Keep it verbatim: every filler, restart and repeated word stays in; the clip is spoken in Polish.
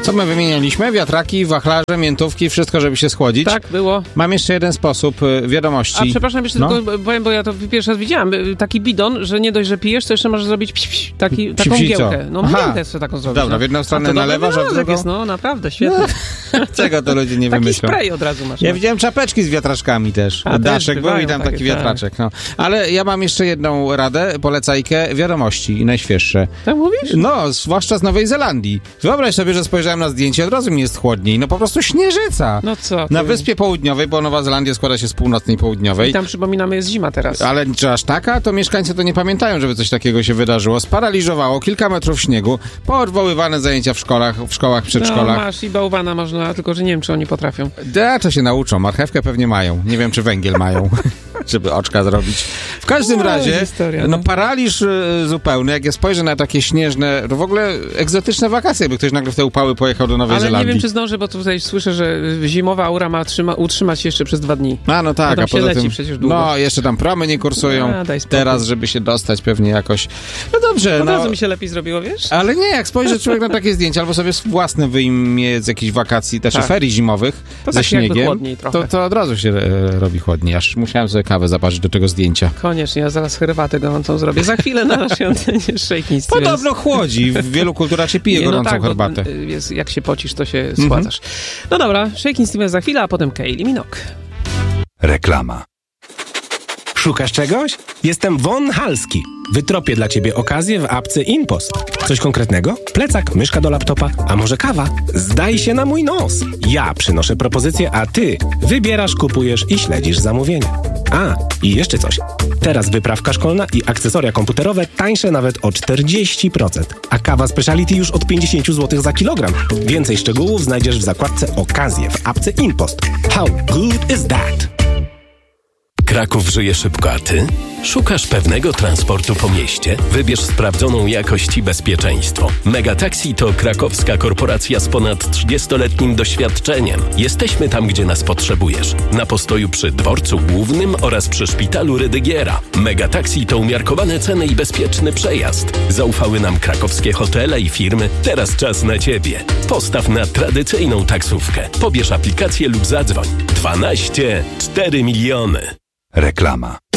Co my wymienialiśmy? Wiatraki, wachlarze, miętówki, wszystko, żeby się schłodzić. Tak, było. Mam jeszcze jeden sposób y, wiadomości. A przepraszam, jeszcze no? tylko powiem, bo ja to pierwszy raz widziałem. Taki bidon, że nie dość, że pijesz, to jeszcze możesz zrobić pś, pś, taki, taką psi, mgiełkę. No Aha. mgiełkę sobie taką zrobić. Dobra, no. w jedną stronę A to nalewasz, a w drugą... jest, no naprawdę, świetnie. No. Czego to ludzie nie taki wymyślą? Taki spray od razu masz. Ja no. widziałem czapeczki z wiatraczkami też. A, Daszek też był i tam bywają taki takie, wiatraczek. No. Ale ja mam jeszcze jedną radę, polecajkę, wiadomości najświeższe. Tak mówisz? No, zwłaszcza z Nowej Zelandii. Wyobraź sobie, że spojrzałem na zdjęcie, od razu mi jest chłodniej. No po prostu śnieżyca. No co? Ty? Na Wyspie Południowej, bo Nowa Zelandia składa się z północnej i południowej. I tam przypominamy, jest zima teraz. Ale czy aż taka? To mieszkańcy to nie pamiętają, żeby coś takiego się wydarzyło. Sparaliżowało kilka metrów śniegu, poodwoływane zajęcia w szkołach, w szkołach, przedszkolach. No masz i bałwana można, tylko że nie wiem, czy oni potrafią. Da, to się nauczą. Marchewkę pewnie mają. Nie wiem, czy węgiel mają, żeby oczka zrobić. W każdym no, razie, historia, no no. paraliż y, zupełny. Jak ja spojrzę na takie śnieżne, to w ogóle egzotyczne wakacje, by ktoś nagle w te upały pojechał do Nowej Ale Zelandii. nie wiem, czy zdążę, bo tutaj słyszę, że zimowa aura ma trzyma, utrzymać się jeszcze przez dwa dni. A no tak, a, tam a poza się leci tym, przecież długo. no jeszcze tam promy nie kursują. A, daj spokój. Teraz, żeby się dostać pewnie jakoś. No dobrze, Od no. razu mi się lepiej zrobiło, wiesz? Ale nie, jak spojrzy człowiek na takie zdjęcia, albo sobie własne wyjmie z jakichś wakacji, też Tak. ferii zimowych, To ze tak jakby śniegiem, chłodniej trochę. to, to od razu się e, robi chłodniej. Aż musiałem sobie kawę zaparzyć do tego zdjęcia. Koniecznie, ja zaraz herbatę gorącą zrobię. Za chwilę na naszej antenie Shaking Stevens. Podobno chłodzi. W wielu kulturach się pije Nie, no gorącą tak, herbatę. Bo, jest, jak się pocisz, to się schładzasz. No dobra, Shaking Stevens za chwilę, a potem Kylie Minogue. Reklama. Szukasz czegoś? Jestem Von Halski. Wytropię dla ciebie okazję w apce InPost. Coś konkretnego? Plecak, myszka do laptopa, a może kawa? Zdaj się na mój nos. Ja przynoszę propozycję, a ty wybierasz, kupujesz i śledzisz zamówienia. A, i jeszcze coś. Teraz wyprawka szkolna i akcesoria komputerowe tańsze nawet o czterdzieści procent. A kawa Speciality już od pięćdziesiąt złotych za kilogram. Więcej szczegółów znajdziesz w zakładce Okazje w apce InPost. How good is that? Kraków żyje szybko, a ty? Szukasz pewnego transportu po mieście? Wybierz sprawdzoną jakość i bezpieczeństwo. Megataxi to krakowska korporacja z ponad trzydziestoletnim doświadczeniem. Jesteśmy tam, gdzie nas potrzebujesz. Na postoju przy Dworcu Głównym oraz przy Szpitalu Rydygiera. Megataxi to umiarkowane ceny i bezpieczny przejazd. Zaufały nam krakowskie hotele i firmy. Teraz czas na ciebie. Postaw na tradycyjną taksówkę. Pobierz aplikację lub zadzwoń. dwanaście cztery miliony. Reklama.